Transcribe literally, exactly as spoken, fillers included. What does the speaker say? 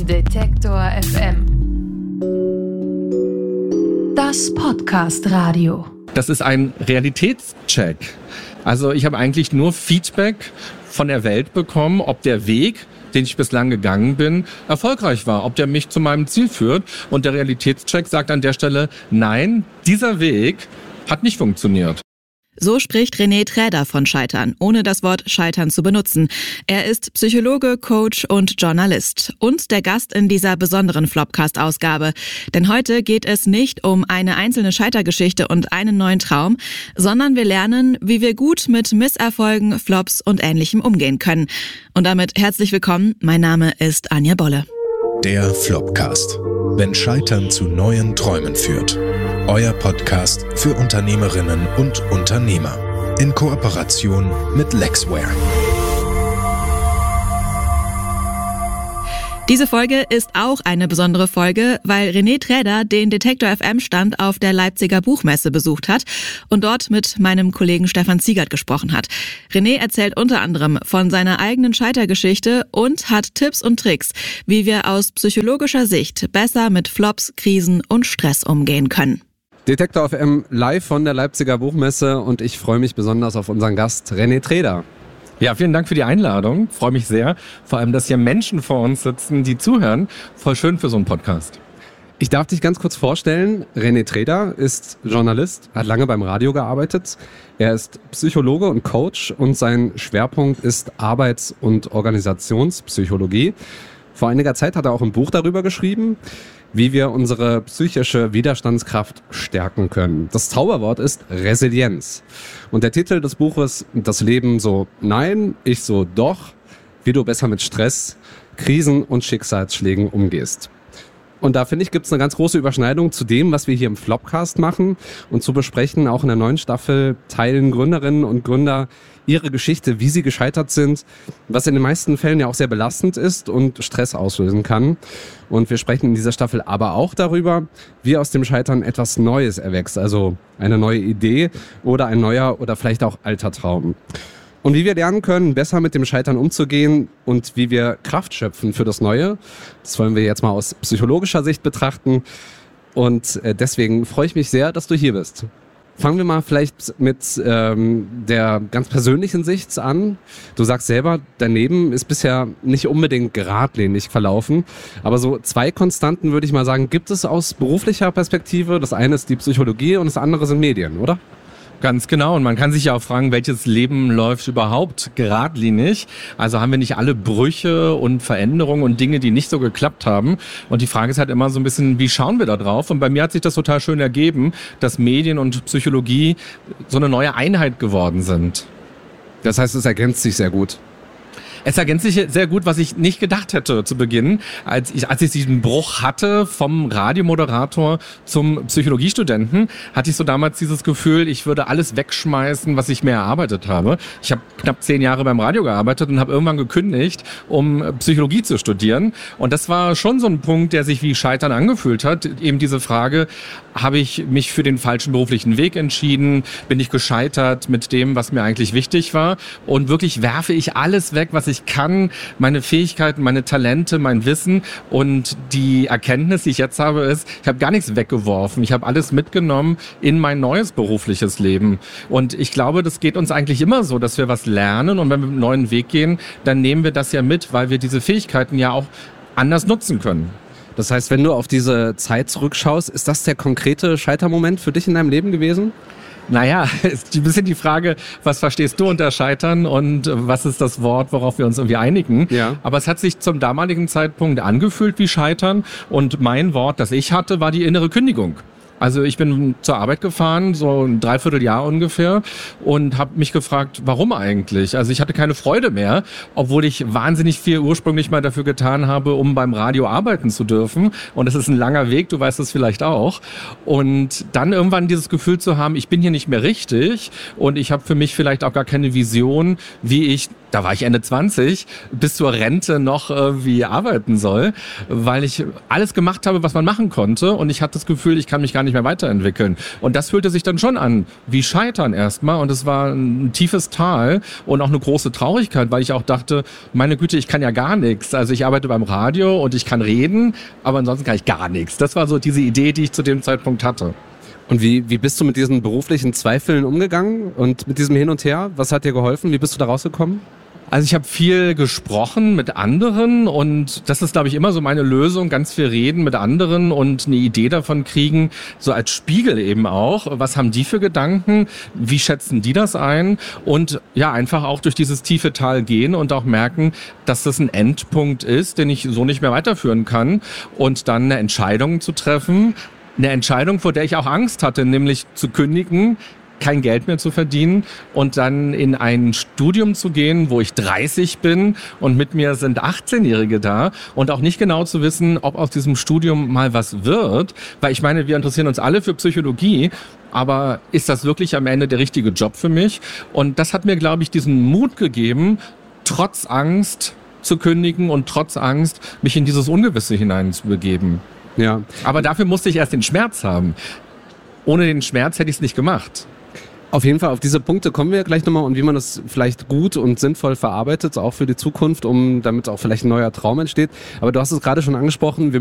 Detektor F M. Das Podcast-Radio. Das ist ein Realitätscheck. Also ich habe eigentlich nur Feedback von der Welt bekommen, ob der Weg, den ich bislang gegangen bin, erfolgreich war, ob der mich zu meinem Ziel führt. Und der Realitätscheck sagt an der Stelle, nein, dieser Weg hat nicht funktioniert. So spricht René Träder von Scheitern, ohne das Wort Scheitern zu benutzen. Er ist Psychologe, Coach und Journalist und der Gast in dieser besonderen Flopcast-Ausgabe. Denn heute geht es nicht um eine einzelne Scheitergeschichte und einen neuen Traum, sondern wir lernen, wie wir gut mit Misserfolgen, Flops und Ähnlichem umgehen können. Und damit herzlich willkommen, mein Name ist Anja Bolle. Der Flopcast. Wenn Scheitern zu neuen Träumen führt. Euer Podcast für Unternehmerinnen und Unternehmer. In Kooperation mit Lexware. Diese Folge ist auch eine besondere Folge, weil René Träder den Detektor F M Stand auf der Leipziger Buchmesse besucht hat und dort mit meinem Kollegen Stefan Ziegert gesprochen hat. René erzählt unter anderem von seiner eigenen Scheitergeschichte und hat Tipps und Tricks, wie wir aus psychologischer Sicht besser mit Flops, Krisen und Stress umgehen können. Detektor F M live von der Leipziger Buchmesse und ich freue mich besonders auf unseren Gast René Träder. Ja, vielen Dank für die Einladung. Freue mich sehr. Vor allem, dass hier Menschen vor uns sitzen, die zuhören. Voll schön für so einen Podcast. Ich darf dich ganz kurz vorstellen. René Träder ist Journalist, hat lange beim Radio gearbeitet. Er ist Psychologe und Coach und sein Schwerpunkt ist Arbeits- und Organisationspsychologie. Vor einiger Zeit hat er auch ein Buch darüber geschrieben, wie wir unsere psychische Widerstandskraft stärken können. Das Zauberwort ist Resilienz. Und der Titel des Buches, Das Leben so nein, ich so doch, wie du besser mit Stress, Krisen und Schicksalsschlägen umgehst. Und da finde ich, gibt es eine ganz große Überschneidung zu dem, was wir hier im Flopcast machen und zu besprechen. Auch in der neuen Staffel teilen Gründerinnen und Gründer ihre Geschichte, wie sie gescheitert sind, was in den meisten Fällen ja auch sehr belastend ist und Stress auslösen kann. Und wir sprechen in dieser Staffel aber auch darüber, wie aus dem Scheitern etwas Neues erwächst, also eine neue Idee oder ein neuer oder vielleicht auch alter Traum. Und wie wir lernen können, besser mit dem Scheitern umzugehen und wie wir Kraft schöpfen für das Neue. Das wollen wir jetzt mal aus psychologischer Sicht betrachten. Und deswegen freue ich mich sehr, dass du hier bist. Fangen wir mal vielleicht mit ähm, der ganz persönlichen Sicht an. Du sagst selber, dein Leben ist bisher nicht unbedingt geradlinig verlaufen. Aber so zwei Konstanten, würde ich mal sagen, gibt es aus beruflicher Perspektive. Das eine ist die Psychologie und das andere sind Medien, oder? Ganz genau. Und man kann sich ja auch fragen, welches Leben läuft überhaupt geradlinig? Also haben wir nicht alle Brüche und Veränderungen und Dinge, die nicht so geklappt haben? Und die Frage ist halt immer so ein bisschen, wie schauen wir da drauf? Und bei mir hat sich das total schön ergeben, dass Medien und Psychologie so eine neue Einheit geworden sind. Das heißt, es ergänzt sich sehr gut. Es ergänzt sich sehr gut, was ich nicht gedacht hätte zu Beginn, als ich, als ich diesen Bruch hatte vom Radiomoderator zum Psychologiestudenten, hatte ich so damals dieses Gefühl, ich würde alles wegschmeißen, was ich mir erarbeitet habe. Ich habe knapp zehn Jahre beim Radio gearbeitet und habe irgendwann gekündigt, um Psychologie zu studieren. Und das war schon so ein Punkt, der sich wie Scheitern angefühlt hat. Eben diese Frage, habe ich mich für den falschen beruflichen Weg entschieden? Bin ich gescheitert mit dem, was mir eigentlich wichtig war? Und wirklich werfe ich alles weg, was ich kann, meine Fähigkeiten, meine Talente, mein Wissen, und die Erkenntnis, die ich jetzt habe, ist, ich habe gar nichts weggeworfen. Ich habe alles mitgenommen in mein neues berufliches Leben. Und ich glaube, das geht uns eigentlich immer so, dass wir was lernen, und wenn wir einen neuen Weg gehen, dann nehmen wir das ja mit, weil wir diese Fähigkeiten ja auch anders nutzen können. Das heißt, wenn du auf diese Zeit zurückschaust, ist das der konkrete Scheitermoment für dich in deinem Leben gewesen? Naja, ist ein bisschen die Frage, was verstehst du unter Scheitern und was ist das Wort, worauf wir uns irgendwie einigen? Ja. Aber es hat sich zum damaligen Zeitpunkt angefühlt wie Scheitern, und mein Wort, das ich hatte, war die innere Kündigung. Also ich bin zur Arbeit gefahren, so ein Dreivierteljahr ungefähr, und habe mich gefragt, warum eigentlich? Also ich hatte keine Freude mehr, obwohl ich wahnsinnig viel ursprünglich mal dafür getan habe, um beim Radio arbeiten zu dürfen. Und das ist ein langer Weg, du weißt das vielleicht auch. Und dann irgendwann dieses Gefühl zu haben, ich bin hier nicht mehr richtig, und ich habe für mich vielleicht auch gar keine Vision, wie ich da war ich Ende zwanzig, bis zur Rente noch irgendwie arbeiten soll, weil ich alles gemacht habe, was man machen konnte und ich hatte das Gefühl, ich kann mich gar nicht mehr weiterentwickeln. Und das fühlte sich dann schon an wie Scheitern erstmal und es war ein tiefes Tal und auch eine große Traurigkeit, weil ich auch dachte, meine Güte, ich kann ja gar nichts. Also ich arbeite beim Radio und ich kann reden, aber ansonsten kann ich gar nichts. Das war so diese Idee, die ich zu dem Zeitpunkt hatte. Und wie, wie bist du mit diesen beruflichen Zweifeln umgegangen und mit diesem Hin und Her? Was hat dir geholfen? Wie bist du da rausgekommen? Also ich habe viel gesprochen mit anderen und das ist, glaube ich, immer so meine Lösung, ganz viel reden mit anderen und eine Idee davon kriegen, so als Spiegel eben auch. Was haben die für Gedanken? Wie schätzen die das ein? Und ja, einfach auch durch dieses tiefe Tal gehen und auch merken, dass das ein Endpunkt ist, den ich so nicht mehr weiterführen kann und dann eine Entscheidung zu treffen. Eine Entscheidung, vor der ich auch Angst hatte, nämlich zu kündigen, kein Geld mehr zu verdienen und dann in ein Studium zu gehen, wo ich dreißig bin und mit mir sind achtzehnjährige da und auch nicht genau zu wissen, ob aus diesem Studium mal was wird, weil ich meine, wir interessieren uns alle für Psychologie, aber ist das wirklich am Ende der richtige Job für mich? Und das hat mir, glaube ich, diesen Mut gegeben, trotz Angst zu kündigen und trotz Angst, mich in dieses Ungewisse hineinzubegeben. Ja. Aber dafür musste ich erst den Schmerz haben. Ohne den Schmerz hätte ich es nicht gemacht. Auf jeden Fall, auf diese Punkte kommen wir gleich nochmal und wie man das vielleicht gut und sinnvoll verarbeitet, auch für die Zukunft, um damit auch vielleicht ein neuer Traum entsteht. Aber du hast es gerade schon angesprochen, wir